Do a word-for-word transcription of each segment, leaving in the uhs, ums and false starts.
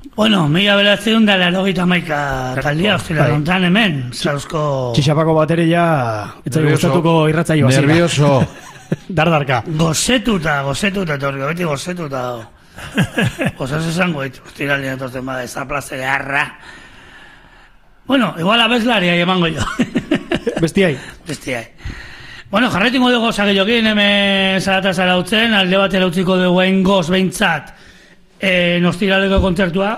Bueno, mila beratzen da laurogeita hamaika taldia, ostira, lontan hemen, zauzko... Txixapako bateria, etzai gustatuko irratzaio hasi. Nervioso. Dardarka. Gozetuta, gozetuta, etorri, beti gozetuta. Gozaz esango ditu, ostira, lina torten bada, ez da plazere harra. Bueno, igual abeslaria emango jo. Bestiai. Bestiai. Bueno, jarretingo dugu zageiokin, hemen zarata zarautzen, alde batera utziko dugu egin goz behintzat e, nostiraleko kontzertua.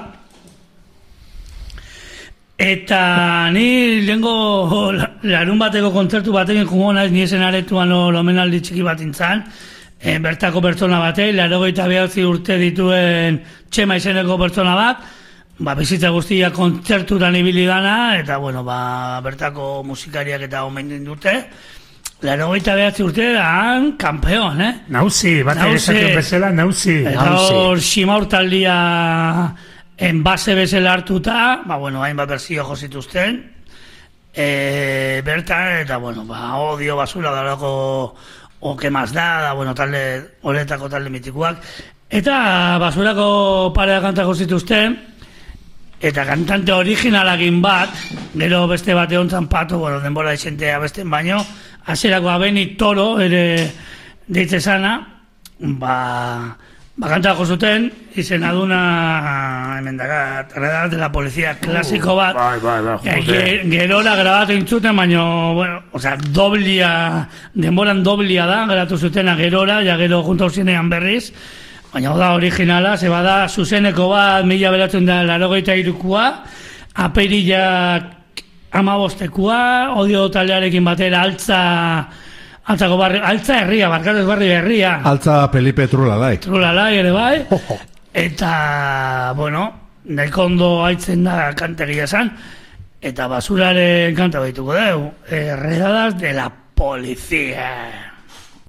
Eta ni lehenko larun bateko kontzertu batekin jungo naiz, ni esen aretuan lomenaldi txiki bat intzan, e, bertako pertsona batei, laurogeita behatzi urte dituen Txema izeneko pertsona bat, ba, bizitza guztia kontzertutan ibili dana, eta bueno, ba, bertako musikariak eta omen dute. Laurogeita behatzi urte da, kampeon, eh? Nauzi, bat esatzen bezala, nauzi. Eta hor, Ximaur taldia enbase bezala hartuta, ba, bueno, hainbat berzio jozituzten, e, bertan, eta, bueno, ba, odio basura dalako, o que más da, da, bueno, talde, horretako talde mitikuak, eta basurako parea kanta jozituzten, eta kantante originalakin bat, gero beste bate hontzan pato, bueno, denbora izentea besten baino, hasierako Abeni Toro ere deitze sana, ba, ba kantako zuten, izena duna, hemen daga, Redar de la Policía klasiko bat, bai, bai, bai, e, gerora grabatu intzuten, baino, bueno, osea, doblia, denboran doblia da, geratu zutena gerora, ja gero junta usinean berriz, baina da originala, ze bada zuzeneko bat, mila beratzen da laurogeita hirukua, aperillak amabostekua, odio taldearekin batera, altza, altzako barri, altza herria, barkatez barri herria. Altza Felipe Trulalai. Trulalai ere bai, eta, bueno, nahiko ondo haitzen da kantegia esan, eta basuraren kanta baituko dugu, Redadas de la Policía.